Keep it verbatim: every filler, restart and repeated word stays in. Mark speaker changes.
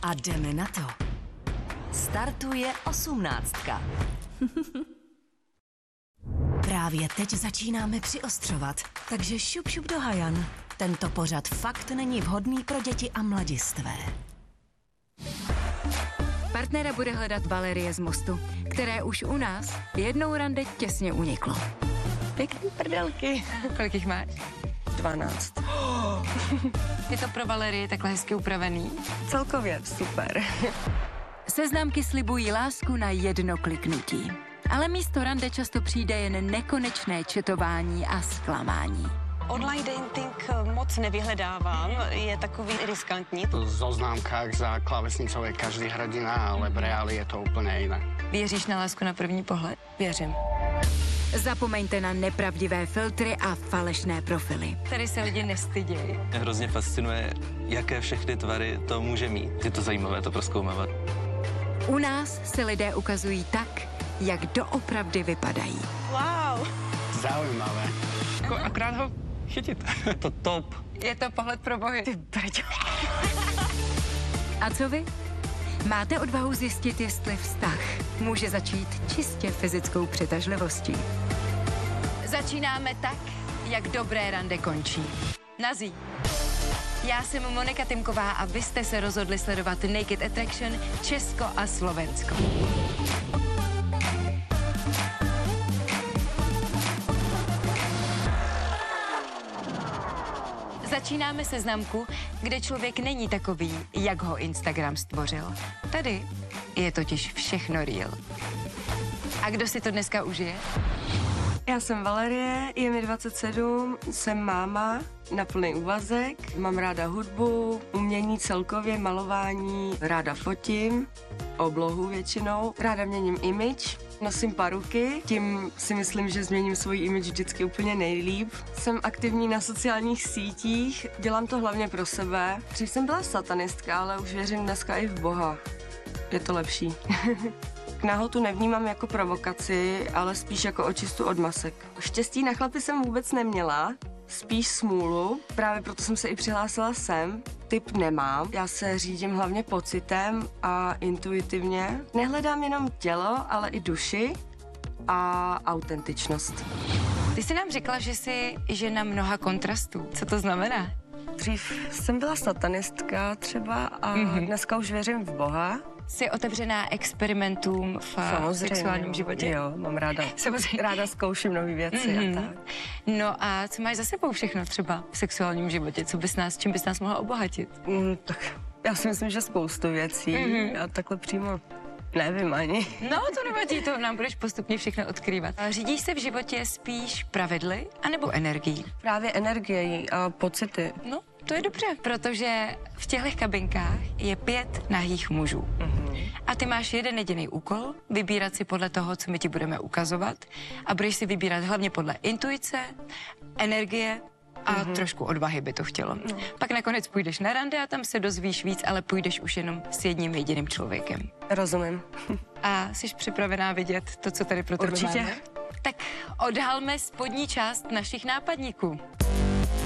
Speaker 1: A jdeme na to. Startuje osmnáctka. Právě teď začínáme přiostřovat, takže šup šup do hajan. Tento pořad fakt není vhodný pro děti a mladistvé.
Speaker 2: Partnera bude hledat Valerie z Mostu, které už u nás jednou rande těsně uniklo.
Speaker 3: Pěkný prdelky.
Speaker 2: Kolik jich máš?
Speaker 3: dvanáct.
Speaker 2: Oh. Je to pro Valerii takhle hezky upravený?
Speaker 3: Celkově super.
Speaker 2: Seznamky slibují lásku na jedno kliknutí. Ale místo rande často přijde jen nekonečné četování a zklamání.
Speaker 3: Online dating moc nevyhledávám, je takový riskantní.
Speaker 4: V zoznámkách za klávesnicou je každý hrdina, ale v reáli je to úplně jinak.
Speaker 2: Věříš na lásku na první pohled?
Speaker 3: Věřím.
Speaker 2: Zapomeňte na nepravdivé filtry a falešné profily.
Speaker 3: Tady se lidi nestydějí.
Speaker 5: Mě hrozně fascinuje, jaké všechny tvary to může mít. Je to zajímavé to prozkoumávat.
Speaker 2: U nás se lidé ukazují tak, jak doopravdy vypadají.
Speaker 3: Wow.
Speaker 4: Zaujímavé.
Speaker 5: Jako akorát ho chytit. Je to top.
Speaker 2: Je to pohled pro bohy. Ty brďo. A co vy? Máte odvahu zjistit, jestli vztah může začít čistě fyzickou přitažlivostí? Začínáme tak, jak dobré rande končí. Nazí. Já jsem Monika Tymková a vy jste se rozhodli sledovat Naked Attraction Česko a Slovensko. Začínáme seznamku, kde člověk není takový, jak ho Instagram stvořil. Tady je totiž všechno real. A kdo si to dneska užije?
Speaker 3: Já jsem Valerie, je mi dvacet sedm, jsem máma na plný úvazek, mám ráda hudbu, umění celkově, malování, ráda fotím, oblohu většinou, ráda měním image, nosím paruky, tím si myslím, že změním svůj image vždycky úplně nejlíp. Jsem aktivní na sociálních sítích, dělám to hlavně pro sebe. Dřív jsem byla satanistka, ale už věřím dneska i v Boha. Je to lepší. Nahotu nevnímám jako provokaci, ale spíš jako očistu od masek. Štěstí na chlapy jsem vůbec neměla, spíš smůlu, právě proto jsem se i přihlásila sem. Typ nemám, já se řídím hlavně pocitem a intuitivně. Nehledám jenom tělo, ale i duši a autentičnost.
Speaker 2: Ty jsi nám řekla, že jsi žena mnoha kontrastů. Co to znamená?
Speaker 3: Dřív jsem byla satanistka třeba a mm-hmm. dneska už věřím v Boha.
Speaker 2: Jsi otevřená experimentům v
Speaker 3: Samozřejmě,
Speaker 2: sexuálním životě?
Speaker 3: Jo, mám ráda.
Speaker 2: Samozřejmě.
Speaker 3: Ráda zkouším nové věci mm-hmm. a tak.
Speaker 2: No a co máš za sebou všechno třeba v sexuálním životě? Co bys nás, čím bys nás mohla obohatit?
Speaker 3: Mm, tak já si myslím, že spoustu věcí mm-hmm. a takhle přímo nevím ani.
Speaker 2: No to nevadí, to nám budeš postupně všechno odkrývat. Řídíš se v životě spíš pravidly anebo energií?
Speaker 3: Právě energií a pocity.
Speaker 2: No, to je dobře, protože v těchto kabinkách je pět nahých mužů. Mm-hmm. A ty máš jeden jediný úkol, vybírat si podle toho, co my ti budeme ukazovat. A budeš si vybírat hlavně podle intuice, energie a mm-hmm. trošku odvahy by to chtělo. No. Pak nakonec půjdeš na rande a tam se dozvíš víc, ale půjdeš už jenom s jedním jediným člověkem.
Speaker 3: Rozumím.
Speaker 2: A jsi připravená vidět to, co tady pro tebe
Speaker 3: Určitě.
Speaker 2: máme? Tak odhalme spodní část našich nápadníků.